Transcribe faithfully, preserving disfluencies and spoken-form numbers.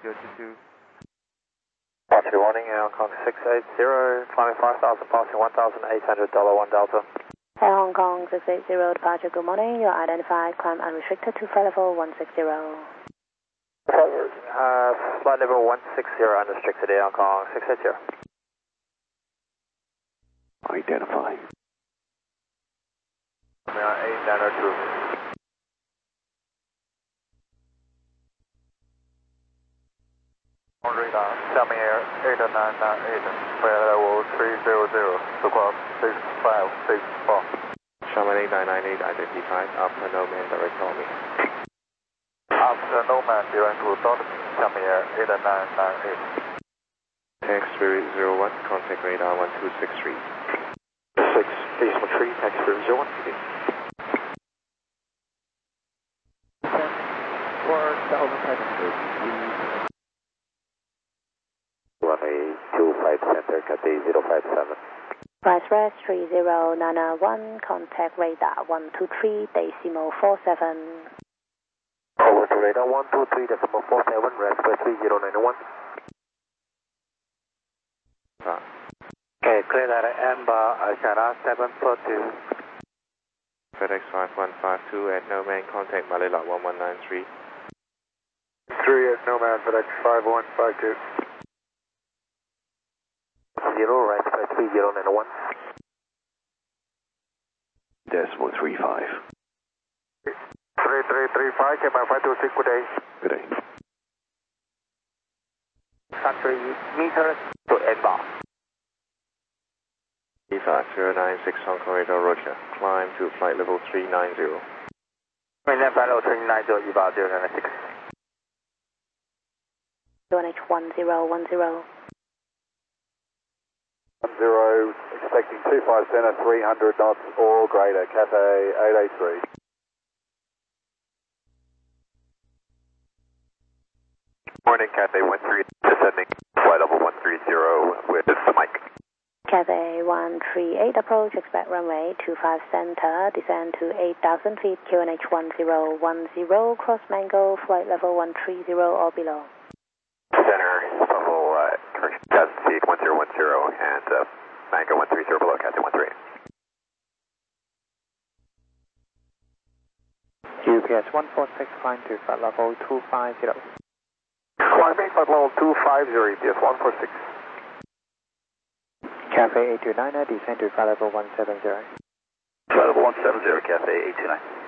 zero two two. Departure warning, Air Hong Kong six eight zero, climbing five thousand, passing one thousand eight hundred, dollar one Delta. Air Hong Kong six eight zero, departure, good morning. You're identified, climb unrestricted to flight level one six zero. Uh, flight level one six zero, unrestricted, Air Hong Kong six eight zero. Identify. eight nine zero two. On radar, Xiamen Air eight nine nine eight, flight level three zero zero, squawk six five six four. Xiamen eight nine nine eight identified, after no man direct call me. After no man direct to dot, Xiamen Air eight nine nine eight. Tax Spirit zero one, contact radar one two six three. six, Decimal three, Tax Spirit zero one. For Delta Technical, Runway two five center, Cathay zero five seven. Vice Rest three zero nine nine one, contact radar one two three, decimal four seven. Over to radar one two three, decimal four seven, rest for three zero nine one. Ah. Okay, clear that at Amber, Ashana seven four two. FedEx five one five two at no man, contact Malila one one nine three. three at no man, FedEx five one five two. Zero, right for three zero nine one. decimal three five. three three three five, K M five two six, good day. Good day. Country meters to Amber. E five zero nine six Hong Kong radar Roger, climb to flight level three nine zero. Mainland flight level three nine zero, E V A zero nine six. U N H one zero one zero. one zero, expecting two five center, three hundred knots or greater, Cathay eight eight three. Morning, Cathay one three, descending flight level one three zero with the mic. Cathay one three eight, approach, expect runway two five center, descend to eight thousand feet, Q N H one zero one zero, cross Mango, flight level one three zero or below. Center, level, uh, correction, one thousand feet, one zero one zero, and uh, Mango one three zero below, Cathay one three. U P S one four six, climb to flight level two five zero. Climbing flight level two five zero, U P S one four six. Cathay eight two nine, descend to flight level one seven zero. Flight level one seven zero, Cathay eight two nine.